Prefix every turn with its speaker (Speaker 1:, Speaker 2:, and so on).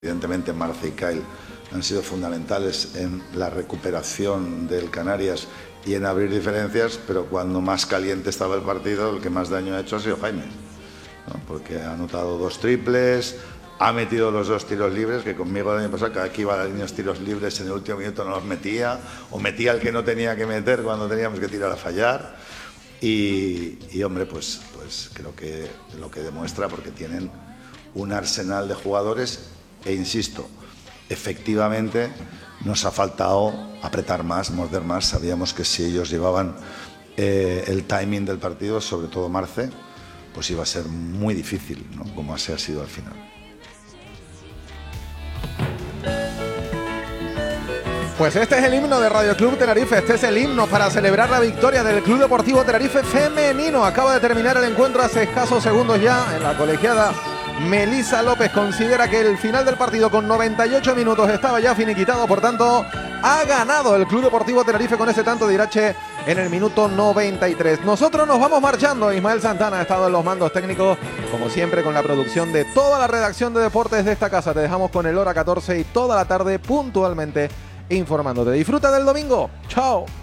Speaker 1: Evidentemente Marce y Kyle han sido fundamentales en la recuperación del Canarias y en abrir diferencias, pero cuando más caliente estaba el partido, el que más daño ha hecho ha sido Jaime, ¿no? Porque ha anotado 2 triples, ha metido los 2 tiros libres, que conmigo el año pasado cada que iba a los tiros libres en el último minuto no los metía, o metía el que no tenía que meter cuando teníamos que tirar a fallar. Y hombre, pues creo que lo que demuestra, porque tienen un arsenal de jugadores, e insisto, efectivamente nos ha faltado apretar más, morder más. Sabíamos que si ellos llevaban el timing del partido, sobre todo Marce, pues iba a ser muy difícil, ¿no? Como así ha sido al final.
Speaker 2: Pues este es el himno de Radio Club Tenerife, este es el himno para celebrar la victoria del Club Deportivo Tenerife femenino. Acaba de terminar el encuentro hace escasos segundos ya en la colegiada. Melissa López considera que el final del partido con 98 minutos estaba ya finiquitado, por tanto ha ganado el Club Deportivo Tenerife con ese tanto de Irache en el minuto 93. Nosotros nos vamos marchando. Ismael Santana ha estado en los mandos técnicos, como siempre, con la producción de toda la redacción de deportes de esta casa. Te dejamos con el hora 14 y toda la tarde puntualmente informándote. Disfruta del domingo. Chao.